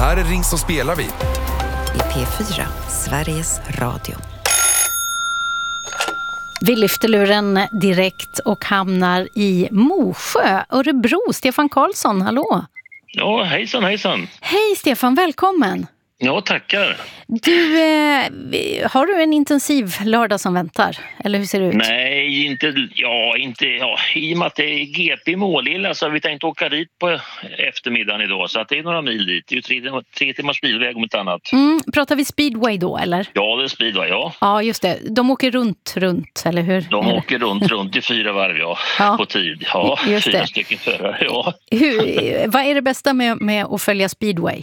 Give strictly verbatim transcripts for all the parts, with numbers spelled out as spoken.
Här är Ring så spelar vi. I P fyra, Sveriges Radio. Vi lyfter luren direkt och hamnar i Mosjö, Örebro. Stefan Karlsson, hallå! Ja, hejsan, hejsan. Hej Stefan, välkommen! Ja, tackar. Du, eh, har du en intensiv lördag som väntar? Eller hur ser det ut? Nej, inte, ja, inte, ja, i och med att det är G P i Målilla så har vi tänkt åka dit på eftermiddagen idag. Så att det är några mil dit. Det är ju tre, tre timmars bilväg om ett annat. Mm, pratar vi speedway då, eller? Ja, det är speedway, ja. Ja, just det. De åker runt, runt, eller hur? De åker runt, runt i fyra varv, ja, ja. På tid. Ja, just fyra det. stycken förare, ja. Hur, vad är det bästa med, med att följa speedway?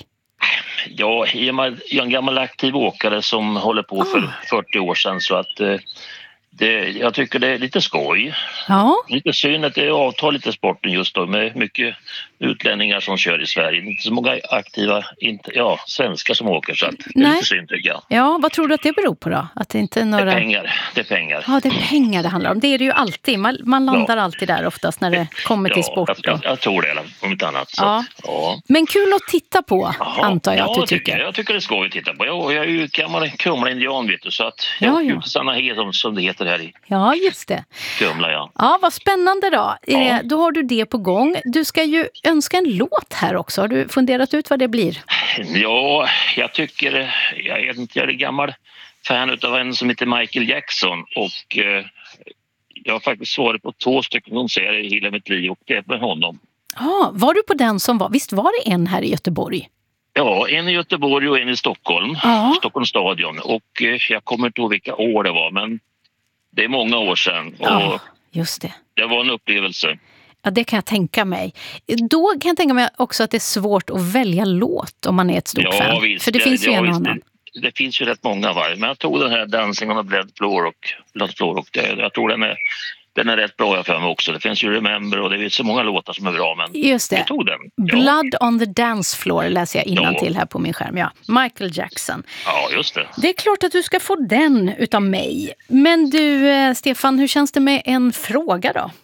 Ja, jag är en gammal aktiv åkare som håller på för fyrtio år sedan så att eh, det, jag tycker det är lite skoj. Ja. Lite synd att det avtar lite sporten just då med mycket utlänningar som kör i Sverige. Inte så många aktiva inte, ja, svenskar som åker så att det är Nej. lite synd tycker jag. Ja, vad tror du att det beror på då? Att det inte är några... Det är pengar, det är pengar. Ja, det är pengar det handlar om. Det är det ju alltid. Man, man landar ja. alltid där oftast när det kommer till sport. Ja, jag, jag, jag tror det, om inte annat. Så ja. Att, ja. Men kul att titta på, Aha, antar jag ja, att du tycker tycker. Jag, jag tycker det är skoj att titta på. Jag, jag är ju gammal Kumla-indian, vet du, så att jag Ja, åker ja. ut till Sanna Hed som, som det heter här i Ja, just det. Kumla, ja. Ja, vad spännande då. Ja. Eh, då har du det på gång. Du ska ju önska en låt här också. Har du funderat ut vad det blir? Ja, jag tycker, jag är inte, jag är gammal fan av en som heter Michael Jackson och eh, jag har faktiskt svarat på två stycken konserter i hela mitt liv och det med honom. Ja, var du på den som var? Visst var det en här i Göteborg? Ja, en i Göteborg och en i Stockholm, ja. Stockholms stadion och eh, jag kommer inte ihåg vilka år det var men det är många år sedan och ja, just det. Det var en upplevelse. Ja, det kan jag tänka mig. Då kan jag tänka mig också att det är svårt att välja låt om man är ett stort ja, fan. Visst, för det ja, finns ju ja, en visst, annan. Det, det finns ju rätt många var. Men jag tog den här Dancing on a Blood Floor och Blood Floor och det, jag tror den är, den är rätt bra för mig också. Det finns ju Remember och det finns så många låtar som är bra men just det. jag tog den. Ja. Blood on the Dance Floor läser jag innantill här på min skärm. Ja, Michael Jackson. Ja, just det. Det är klart att du ska få den utav mig. Men du, Stefan, hur känns det med en fråga då?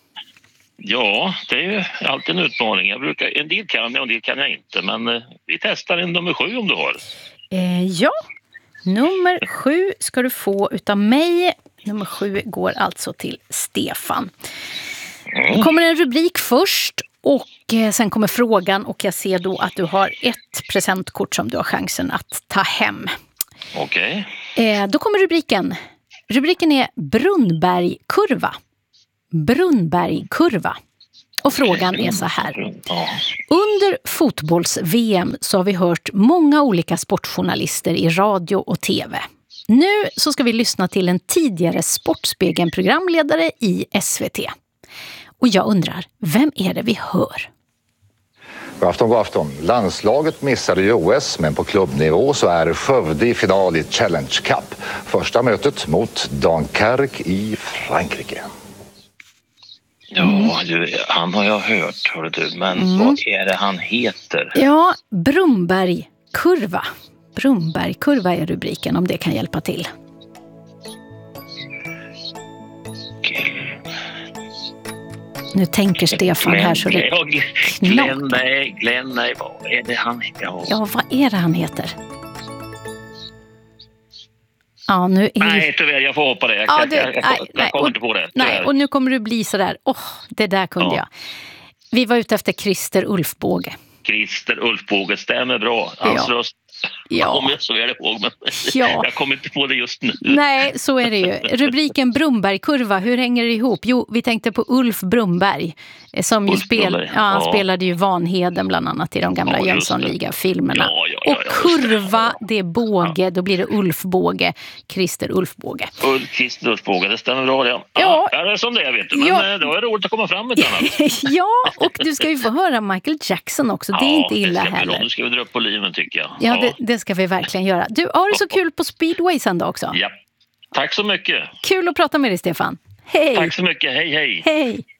Ja, det är ju alltid en utmaning. Jag brukar, en del kan jag och en del kan jag inte. Men eh, vi testar en nummer sju om du har. Eh, ja, nummer sju ska du få utav mig. Nummer sju går alltså till Stefan. Mm. Det kommer en rubrik först och eh, sen kommer frågan och jag ser då att du har ett presentkort som du har chansen att ta hem. Okej. Eh, då kommer rubriken. Rubriken är Brunnbergkurva. Brunnbergkurva. Och frågan är så här. Under fotbolls-V M så har vi hört många olika sportjournalister i radio och tv. Nu så ska vi lyssna till en tidigare Sportspegeln-programledare i S V T. Och jag undrar, vem är det vi hör? God afton, god afton. Landslaget missade ju O S, men på klubbnivå så är Skövde i final i Challenge Cup. Första mötet mot Dunkerque i Frankrike. Ja, du, han har jag hört, hör du. Men mm. vad är det han heter? Ja, Brunnbergkurva. Brunnbergkurva är rubriken, om det kan hjälpa till. Nu tänker Stefan här så det Glenn, nej, Glenn, nej, vad är det han heter? Ja, ja vad är det han heter? Ja, nu är... Nej, tyvärr, jag får hoppa det. Jag, ja, jag, du, jag, jag, nej, jag nej, kommer och, inte på det. Nej, och nu kommer du bli så där. Åh, oh, det där kunde ja. jag. Vi var ute efter Christer Ulfbåge. Christer Ulfbåge, stämmer bra. Hans ja. röst ja. kommer jag så väl ihåg, men ja. jag kommer inte på det just nu. Nej, så är det ju. Rubriken Brunnbergkurva, hur hänger det ihop? Jo, vi tänkte på Ulf Brunnberg. Som ju spel, ja, han ja. spelade ju Vanheden bland annat i de gamla ja, Jönssonliga-filmerna. Ja, ja, ja, och kurva, det är båge, ja. då blir det Ulfbåge, Christer Ulfbåge. Ulf, Christer Ulfbåge, det stämmer bra det. Ja, ja. ja det är som det, vet du. Men ja. det var roligt att komma fram med ett annat. Ja, och du ska ju få höra Michael Jackson också. Det är ja, inte illa det heller. Nu ska vi dra upp på liven, tycker jag. Ja, ja. Det, det ska vi verkligen göra. Du, har det så kul på Speedway sen då också? Ja, tack så mycket. Kul att prata med dig, Stefan. Hej! Tack så mycket, hej hej. Hej!